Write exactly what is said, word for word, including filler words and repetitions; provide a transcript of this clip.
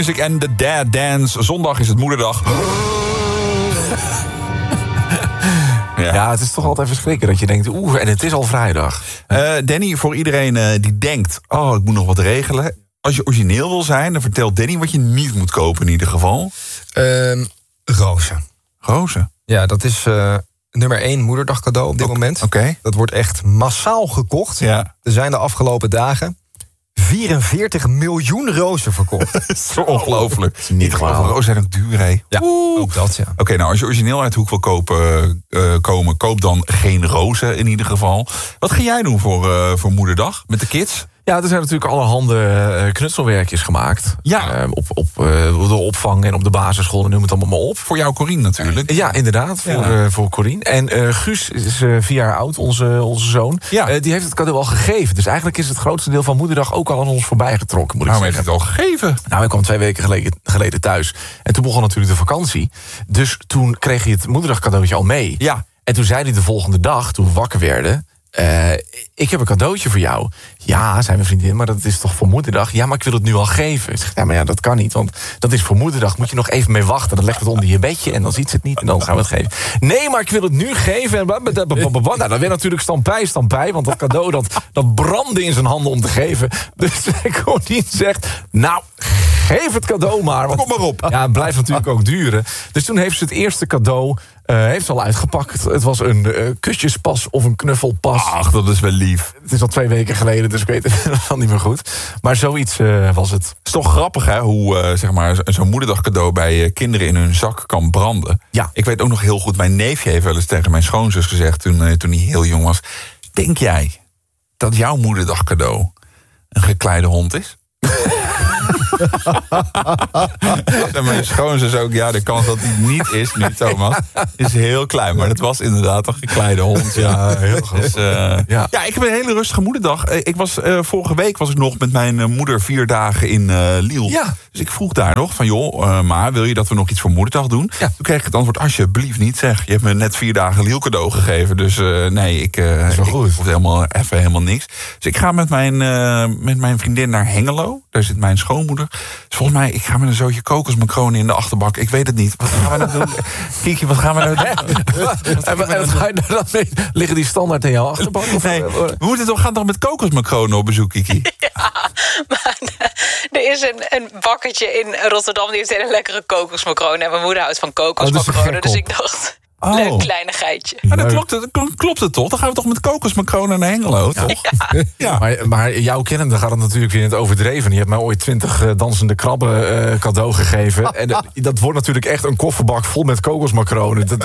Music en de Dad Dance. Zondag is het moederdag. Ja. ja, het is toch altijd verschrikken dat je denkt, oeh, en het is al vrijdag. Uh, Danny, voor iedereen uh, die denkt, oh, ik moet nog wat regelen. Als je origineel wil zijn, dan vertelt Danny wat je niet moet kopen in ieder geval. Uh, rozen. Rozen? Ja, dat is uh, nummer één moederdag cadeau op dit o- moment. Okay. Dat wordt echt massaal gekocht. Ja. Er zijn de afgelopen dagen vierenveertig miljoen rozen verkocht. Dat is zo ongelooflijk. is niet gewoon. Rozen zijn ook duur, hè? Ja, ook dat, ja. Oké, okay, nou, als je origineel uit de hoek wil kopen, uh, komen, koop dan geen rozen in ieder geval. Wat ga jij doen voor, uh, voor moederdag met de kids? Ja, er zijn natuurlijk allerhande uh, knutselwerkjes gemaakt. Ja. Uh, op op uh, de opvang en op de basisschool, noem het allemaal maar op. Voor jou, Corine, natuurlijk. Ja, inderdaad, voor, ja. uh, voor Corine. En uh, Guus is uh, vier jaar oud, onze, onze zoon. Ja. Uh, die heeft het cadeau al gegeven. Dus eigenlijk is het grootste deel van moederdag ook al aan ons voorbij getrokken, moet ik Waarom heeft zeggen. het al gegeven? Nou, hij kwam twee weken geleden, geleden thuis. En toen begon natuurlijk de vakantie. Dus toen kreeg hij het moederdagcadeautje al mee. Ja. En toen zei hij de volgende dag, toen we wakker werden, Uh, ik heb een cadeautje voor jou. Ja, zei mijn vriendin, maar dat is toch voor moederdag? Ja, maar ik wil het nu al geven. Ik zeg, ja, maar ja, dat kan niet, want dat is voor moederdag. Moet je nog even mee wachten. Dan legt het onder je bedje en dan ziet ze het niet en dan gaan we het geven. Nee, maar ik wil het nu geven. En blablabla. Nou, dan weer natuurlijk stampij, stampij. Want dat cadeau, dat, dat brandde in zijn handen om te geven. Dus Corine zegt, nou, geef het cadeau maar. Want, kom maar op. Ja, het blijft natuurlijk ook duren. Dus toen heeft ze het eerste cadeau Uh, heeft ze al uitgepakt. Het was een uh, kusjespas of een knuffelpas. Ach, dat is wel lief. Het is al twee weken geleden, dus ik weet het al niet meer goed. Maar zoiets uh, was het. Het is toch grappig, hè, hoe uh, zeg maar, zo'n moederdag cadeau bij uh, kinderen in hun zak kan branden. Ja. Ik weet ook nog heel goed, mijn neefje heeft wel eens tegen mijn schoonzus gezegd toen, uh, toen hij heel jong was. Denk jij dat jouw moederdag cadeau een gekleide hond is? En mijn schoonzus ook, ja, de kans dat hij niet is nu, Thomas, is heel klein. Maar het was inderdaad een gekleide hond. Ja, ja heel goed. Dus, uh, ja. ja, ik heb een hele rustige moederdag. Ik was, uh, vorige week was ik nog met mijn uh, moeder vier dagen in uh, Lille. Ja. Dus ik vroeg daar nog van, joh, uh, ma, wil je dat we nog iets voor moederdag doen? Ja. Toen kreeg ik het antwoord, alsjeblieft niet, zeg. Je hebt me net vier dagen Lille cadeau gegeven. Dus uh, nee, ik, uh, is wel ik goed. hoef helemaal, even helemaal niks. Dus ik ga met mijn, uh, met mijn vriendin naar Hengelo. Daar zit mijn schoonmoeder. Dus volgens mij, ik ga met een zootje kokosmacronen in de achterbak. Ik weet het niet. Wat gaan we nou doen? Kiki, wat gaan we nou doen? En wat ga je daar dan mee? Liggen die standaard in jouw achterbak? Of, Nee, uh, we moeten toch gaan toch met kokosmacronen op bezoek, Kiki? Ja, maar er is een, een bakkertje in Rotterdam die heeft hele lekkere kokosmacronen. En mijn moeder houdt van kokosmacronen. Oh, dus ik dacht, Oh. leuk kleinigheidje. Ja, dan klopt het, dan klopt het toch? Dan gaan we toch met kokosmacronen naar Hengelo, toch? Ja. Ja. Maar, maar jouw kennende gaat het natuurlijk weer in het overdreven. Je hebt mij ooit twintig uh, dansende krabben uh, cadeau gegeven. En uh, dat wordt natuurlijk echt een kofferbak vol met kokosmacronen. Dat,